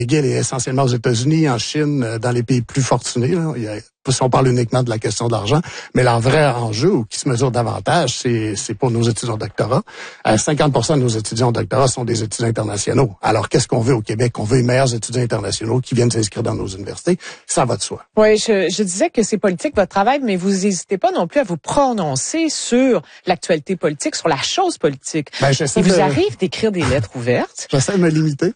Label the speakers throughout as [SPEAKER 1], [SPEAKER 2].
[SPEAKER 1] McGill est essentiellement aux États-Unis, en Chine, dans les pays plus fortunés. Là. Si on parle uniquement de la question de l'argent, mais le vrai enjeu qui se mesure davantage, c'est pour nos étudiants au doctorat. 50% de nos étudiants au doctorat sont des étudiants internationaux. Alors, qu'est-ce qu'on veut au Québec? On veut les meilleurs étudiants internationaux qui viennent s'inscrire dans nos universités. Ça va de soi.
[SPEAKER 2] Oui, je disais que c'est politique votre travail, mais vous n'hésitez pas non plus à vous prononcer sur l'actualité politique, sur la chose politique. Il vous arrive d'écrire des lettres ouvertes.
[SPEAKER 1] J'essaie de me limiter.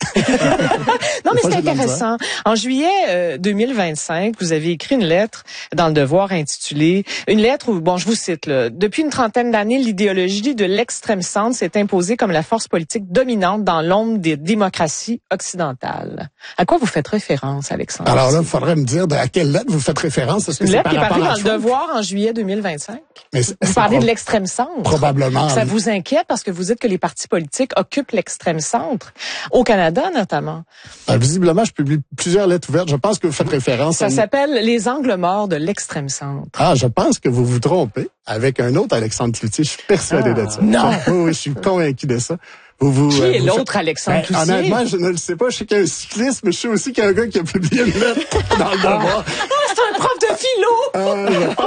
[SPEAKER 2] Non, mais c'est intéressant. En juillet 2025, vous avez écrit une lettre dans Le Devoir intitulée, une lettre où, bon, je vous cite, là, depuis une trentaine d'années, l'idéologie de l'extrême centre s'est imposée comme la force politique dominante dans l'ombre des démocraties occidentales. À quoi vous faites référence, Alexandre?
[SPEAKER 1] Alors là, il faudrait me dire à quelle lettre vous faites référence.
[SPEAKER 2] Une lettre qui est parue dans Le Devoir en juillet 2025. Mais vous parlez de l'extrême centre.
[SPEAKER 1] Probablement.
[SPEAKER 2] Ça vous inquiète parce que vous dites que les partis politiques occupent l'extrême centre, au Canada notamment.
[SPEAKER 1] Visiblement, je publie plusieurs lettres ouvertes. Je pense que vous faites référence.
[SPEAKER 2] Ça s'appelle Les angles morts de l'extrême centre.
[SPEAKER 1] Ah, je pense que vous vous trompez avec un autre Alexandre Cloutier. Je suis persuadé de ça.
[SPEAKER 2] Non.
[SPEAKER 1] Oui, je suis convaincu de ça.
[SPEAKER 2] Qui est l'autre Alexandre Cloutier?
[SPEAKER 1] Honnêtement, je ne le sais pas. Je sais qu'il y a un cycliste, mais je sais aussi qu'il y a un gars qui a publié une lettre dans Le Devoir.
[SPEAKER 2] C'est un prof de philo!
[SPEAKER 1] Je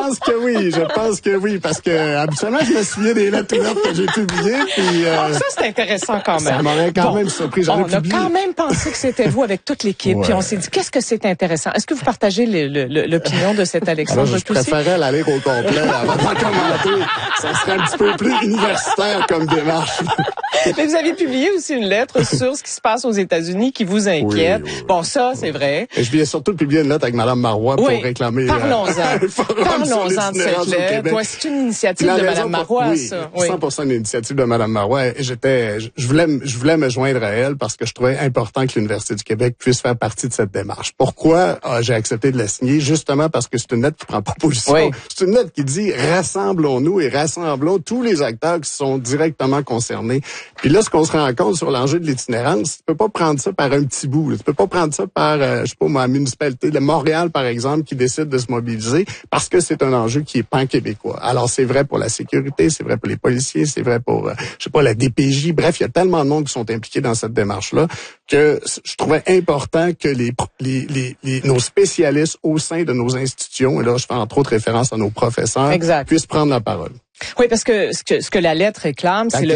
[SPEAKER 1] pense que oui, parce que habituellement, je me souviens des lettres ouvertes que j'ai publiées. Puis,
[SPEAKER 2] ça, c'est intéressant quand même.
[SPEAKER 1] Ça m'aurait quand même surpris.
[SPEAKER 2] On a quand même pensé que c'était vous avec toute l'équipe, puis on s'est dit, qu'est-ce que c'est intéressant? Est-ce que vous partagez l'opinion de cet Alexandre Cloutier?
[SPEAKER 1] Je préférais la lire au complet avant de commenter. Ça serait un petit peu plus universitaire comme démarche.
[SPEAKER 2] Mais vous avez publié aussi une lettre sur ce qui se passe aux États-Unis qui vous inquiète.
[SPEAKER 1] Oui.
[SPEAKER 2] Bon, ça, c'est vrai.
[SPEAKER 1] Et je viens surtout publier une lettre avec Mme Marois pour réclamer...
[SPEAKER 2] Parlons-en de cette lettre. Ouais, c'est une initiative de Mme Marois, ça.
[SPEAKER 1] Oui, 100% une initiative de Mme Marois. Et je voulais me joindre à elle parce que je trouvais important que l'Université du Québec puisse faire partie de cette démarche. Pourquoi j'ai accepté de la signer? Justement parce que c'est une lettre qui prend pas position. Oui. C'est une lettre qui dit rassemblons-nous et rassemblons tous les acteurs qui sont directement concernés. Puis là, ce qu'on se rend compte sur l'enjeu de l'itinérance, tu peux pas prendre ça par un petit bout. Tu peux pas prendre ça par, je sais pas, ma municipalité de Montréal, par exemple, qui décide de se mobiliser parce que c'est un enjeu qui est pan-québécois. Alors, c'est vrai pour la sécurité, c'est vrai pour les policiers, c'est vrai pour, je sais pas, la DPJ. Bref, il y a tellement de monde qui sont impliqués dans cette démarche-là que je trouvais important que nos spécialistes au sein de nos institutions, et là, je fais entre autres référence à nos professeurs, puissent prendre la parole.
[SPEAKER 2] Oui, parce que ce que la lettre réclame, c'est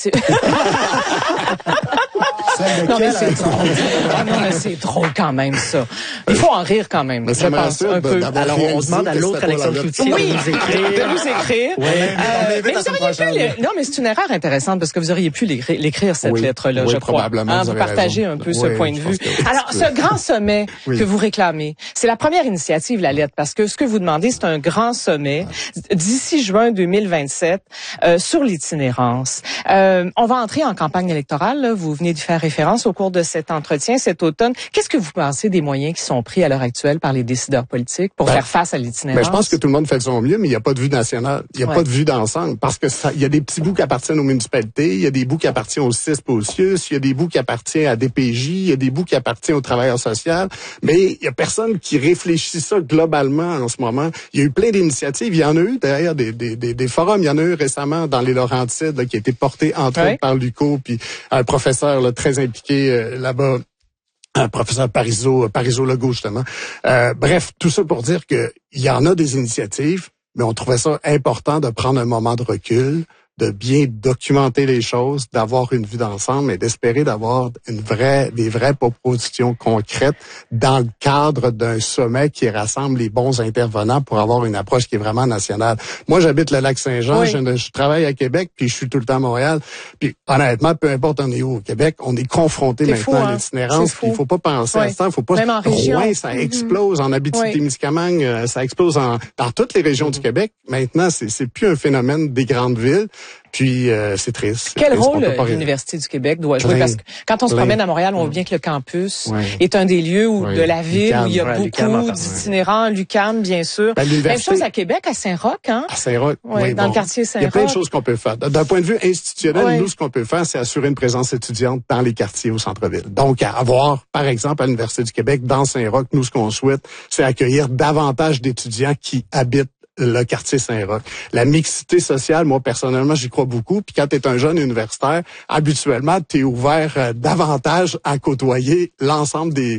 [SPEAKER 2] non, mais c'est trop. Non, mais c'est trop quand même, ça. Il faut en rire quand même.
[SPEAKER 1] Je pense un peu.
[SPEAKER 3] Alors, on demande à l'autre Alexandre Cloutier de nous écrire.
[SPEAKER 2] De nous écrire.
[SPEAKER 3] Oui,
[SPEAKER 2] mais vous auriez pu... Non, mais c'est une erreur intéressante parce que vous auriez pu l'écrire, cette lettre-là, je crois.
[SPEAKER 1] Probablement.
[SPEAKER 2] Vous partagez un peu ce point de vue. Alors, ce grand sommet que vous réclamez, c'est la première initiative, la lettre, parce que ce que vous demandez, c'est un grand sommet d'ici juin 2027 sur l'itinérance. On va entrer en campagne électorale, là. Vous venez de faire référence au cours de cet entretien cet automne. Qu'est-ce que vous pensez des moyens qui sont pris à l'heure actuelle par les décideurs politiques pour faire face à l'itinérance?
[SPEAKER 1] Je pense que tout le monde fait de son mieux, mais il n'y a pas de vue nationale. Il n'y a pas de vue d'ensemble. Parce que il y a des petits bouts qui appartiennent aux municipalités, il y a des bouts qui appartiennent au CISP, au CIUS, il y a des bouts qui appartiennent à DPJ, il y a des bouts qui appartiennent aux travailleurs sociaux, mais il y a personne qui réfléchit ça globalement en ce moment. Il y a eu plein d'initiatives. Il y en a eu d'ailleurs des forums. Il y en a eu récemment dans les Laurentides là, qui a été porté entre autres par l'UQO, puis un professeur là, très impliqué là-bas, un professeur Parizeau Legault justement. Bref, tout ça pour dire que il y en a des initiatives, mais on trouvait ça important de prendre un moment de recul, de bien documenter les choses, d'avoir une vue d'ensemble et d'espérer d'avoir des vraies propositions concrètes dans le cadre d'un sommet qui rassemble les bons intervenants pour avoir une approche qui est vraiment nationale. Moi, j'habite le Lac-Saint-Jean, je travaille à Québec, puis je suis tout le temps à Montréal. Puis honnêtement, peu importe on est où au Québec, on est confronté maintenant à l'itinérance. Il faut pas penser à ça, il faut pas.
[SPEAKER 2] Même en région.
[SPEAKER 1] Rouen, ça explose en Abitibi-Témiscamingue, ça explose dans toutes les régions du Québec. Maintenant, c'est plus un phénomène des grandes villes. Puis c'est triste.
[SPEAKER 2] Quel rôle l'Université du Québec doit jouer? Parce que quand on se promène à Montréal, on voit bien que le campus est un des lieux de la ville où il y a beaucoup d'itinérants. L'UQAM, bien sûr. Même chose à Québec, à Saint-Roch, hein?
[SPEAKER 1] À Saint-Roch,
[SPEAKER 2] dans le quartier Saint-Roch.
[SPEAKER 1] Il y a plein de choses qu'on peut faire. D'un point de vue institutionnel, nous, ce qu'on peut faire, c'est assurer une présence étudiante dans les quartiers au centre-ville. Donc, avoir, par exemple, à l'Université du Québec, dans Saint-Roch, nous, ce qu'on souhaite, c'est accueillir davantage d'étudiants qui habitent le quartier Saint-Roch. La mixité sociale, moi, personnellement, j'y crois beaucoup. Puis quand tu es un jeune universitaire, habituellement, tu es ouvert davantage à côtoyer l'ensemble des